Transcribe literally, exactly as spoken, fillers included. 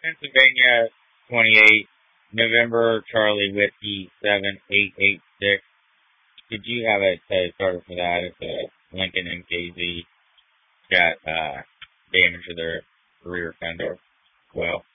Pennsylvania twenty-eight, November Charlie Whiskey seven eight eight six. Did you have a uh, starter for that? It's a Lincoln M K Z. Got uh, damage to their rear fender. Well,